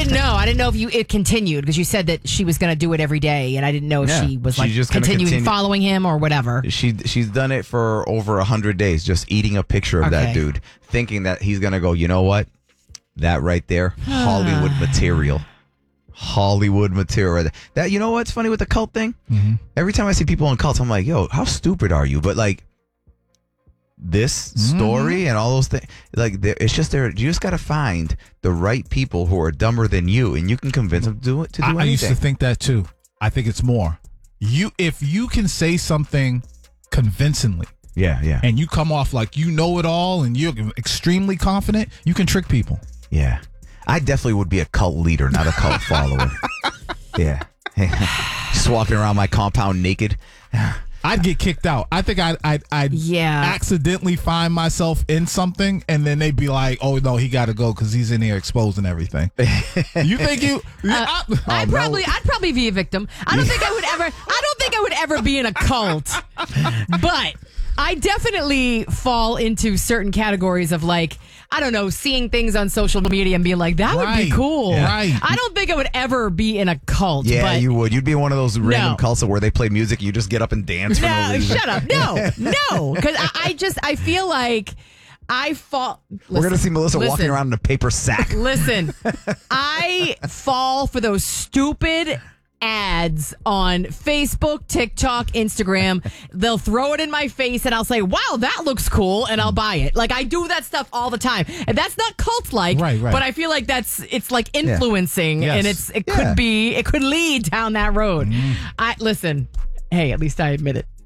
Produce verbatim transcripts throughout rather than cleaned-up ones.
didn't know. I didn't know if you it continued because you said that she was going to do it every day, and I didn't know if Yeah, she was she's like just gonna continuing continue- following him or whatever. She she's done it for over a hundred days, just eating a picture of that Okay. dude, thinking that he's gonna go. You know what? That right there, Hollywood material. Hollywood material. That you know what's funny with the cult thing? Mm-hmm. Every time I see people in cults, I'm like, yo, how stupid are you? But like this story Mm-hmm. and all those things, like there- it's just there. You just got to find the right people who are dumber than you, and you can convince them to do it. To do I, I anything. used to think that too. I think it's more. You if you can say something convincingly yeah, yeah, and you come off like you know it all and you're extremely confident, you can trick people. yeah. I definitely would be a cult leader, not a cult follower. Yeah, just walking around my compound naked. I'd get kicked out. I think I'd, I'd, I'd Yeah. accidentally find myself in something, and then they'd be like, "Oh no, he got to go because he's in here exposing everything." You think you? I, I'd probably, I'd probably be a victim. I don't think I would ever. I don't think I would ever be in a cult, but I definitely fall into certain categories of like, I don't know, seeing things on social media and being like, that would be Right. cool. Yeah. Right. I don't think I would ever be in a cult. Yeah, but you would. You'd be one of those random No. cults where they play music and you just get up and dance for no No, reason. shut up. No, no, because I, I just I feel like I fall. We're gonna see Melissa listen. walking around in a paper sack. Listen, I fall for those stupid ads on Facebook, TikTok, Instagram. They'll throw it in my face and I'll say, wow, that looks cool, and I'll buy it. Like, I do that stuff all the time. And that's not cult-like, Right, right. but I feel like that's, it's like influencing, Yes. and it's it Yeah. could be, it could lead down that road. I listen, hey, at least I admit it.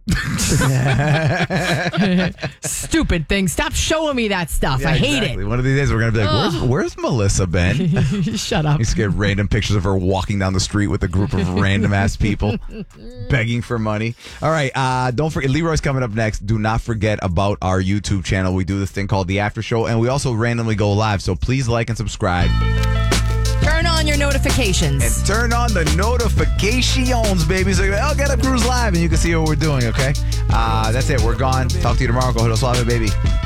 Stupid thing. Stop showing me that stuff. Yeah, I hate exactly. One of these days we're gonna be like, where's, where's Melissa been? it. Shut up. You just get random pictures of her walking down the street with a group of random ass people begging for money. All right, uh, don't forget, Leroy's coming up next. Do not forget about our YouTube channel. We do this thing called The After Show, and we also randomly go live. So please like and subscribe. Turn on your notifications. And turn on the notifications, baby. So, oh, Get Up Cruise Live, and you can see what we're doing, okay? Uh, that's it. We're gone. Talk to you tomorrow. Go hit us live, baby.